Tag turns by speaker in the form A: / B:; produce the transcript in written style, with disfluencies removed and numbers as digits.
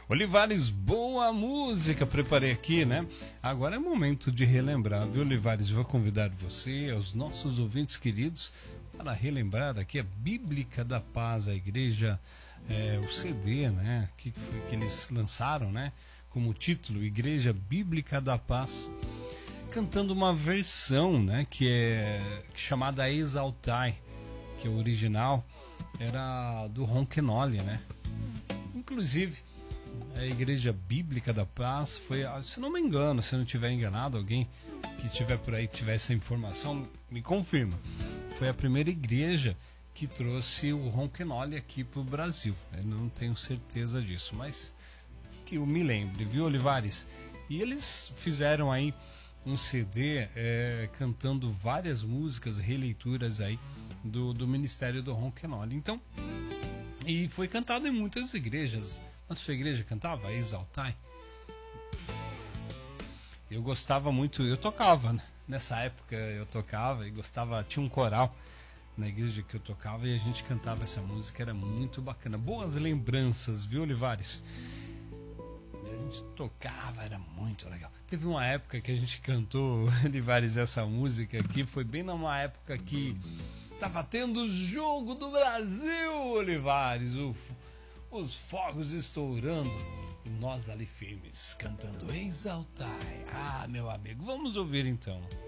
A: Olivares, boa música, preparei aqui, né? Agora é momento de relembrar, viu, Olivares? Vou convidar você, os nossos ouvintes queridos, para relembrar aqui a Bíblica da Paz, a igreja, o CD, né? Que eles lançaram, né? Como título, Igreja Bíblica da Paz, cantando uma versão, né? Que é chamada Exaltai, que é o original era do Ron Kenoly, né? Inclusive, a Igreja Bíblica da Paz foi, se não me engano, se não tiver enganado, alguém que estiver por aí, tiver essa informação, me confirma. Foi a primeira igreja que trouxe o Ron Kenoly aqui para o Brasil. Eu não tenho certeza disso, mas que eu me lembre, viu, Olivares? E eles fizeram aí um CD cantando várias músicas, releituras aí do ministério do Ron Kenoly. Então, e foi cantado em muitas igrejas. Na sua igreja cantava Exaltai? Eu gostava muito, eu tocava, né? Nessa época eu tocava e gostava, tinha um coral na igreja que eu tocava e a gente cantava essa música, era muito bacana. Boas lembranças, viu, Olivares? A gente tocava, era muito legal. Teve uma época que a gente cantou, Olivares, essa música aqui, foi bem numa época que tava tendo o jogo do Brasil, Olivares, os fogos estourando, e nós ali firmes, cantando Exaltai. Ah, meu amigo, vamos ouvir então.